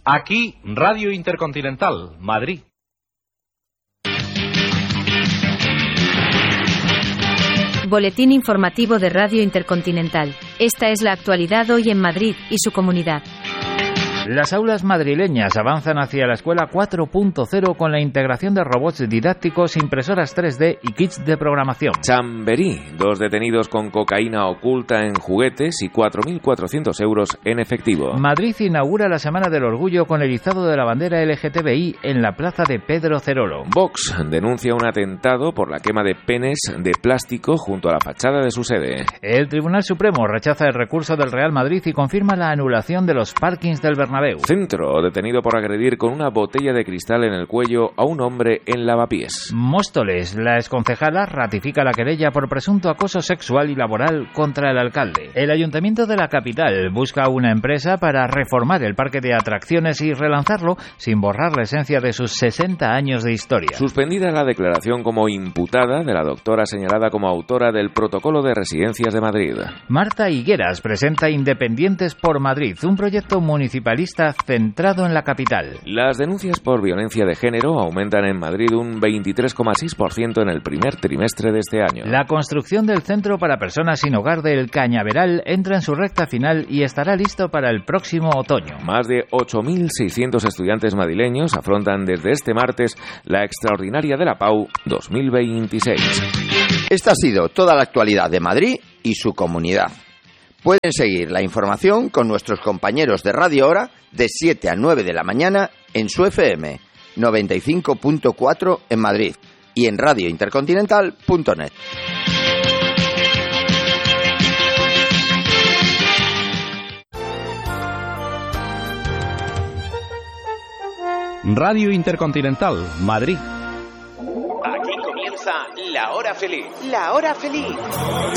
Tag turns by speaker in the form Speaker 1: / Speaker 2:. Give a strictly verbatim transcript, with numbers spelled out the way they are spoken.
Speaker 1: Aquí, Radio Intercontinental, Madrid.
Speaker 2: Boletín informativo de Radio Intercontinental. Esta es la actualidad hoy en Madrid y su comunidad.
Speaker 3: Las aulas madrileñas avanzan hacia la escuela cuatro punto cero con la integración de robots didácticos, impresoras tres D y kits de programación.
Speaker 4: Chamberí, dos detenidos con cocaína oculta en juguetes y cuatro mil cuatrocientos euros en efectivo.
Speaker 3: Madrid inaugura la Semana del Orgullo con el izado de la bandera L G T B I en la plaza de Pedro Cerolo.
Speaker 4: Vox denuncia un atentado por la quema de penes de plástico junto a la fachada de su sede.
Speaker 3: El Tribunal Supremo rechaza el recurso del Real Madrid y confirma la anulación de los parkings del Bernabéu.
Speaker 4: Centro, detenido por agredir con una botella de cristal en el cuello a un hombre en Lavapiés.
Speaker 3: Móstoles, la exconcejala ratifica la querella por presunto acoso sexual y laboral contra el alcalde. El Ayuntamiento de la capital busca una empresa para reformar el parque de atracciones y relanzarlo sin borrar la esencia de sus sesenta años de historia.
Speaker 4: Suspendida la declaración como imputada de la doctora señalada como autora del Protocolo de Residencias de Madrid.
Speaker 3: Marta Higueras presenta Independientes por Madrid, un proyecto municipalista centrado en la capital.
Speaker 4: Las denuncias por violencia de género aumentan en Madrid un veintitrés coma seis por ciento en el primer trimestre de este año.
Speaker 3: La construcción del Centro para Personas Sin Hogar del Cañaveral entra en su recta final y estará listo para el próximo otoño.
Speaker 4: Más de ocho mil seiscientos estudiantes madrileños afrontan desde este martes la extraordinaria de la Pau dos mil veintiséis.
Speaker 5: Esta ha sido toda la actualidad de Madrid y su comunidad. Pueden seguir la información con nuestros compañeros de Radio Hora de siete a nueve de la mañana en su F M noventa y cinco punto cuatro en Madrid y en radio intercontinental punto net.
Speaker 1: Radio Intercontinental, Madrid.
Speaker 6: Aquí comienza La Hora Feliz. La Hora Feliz.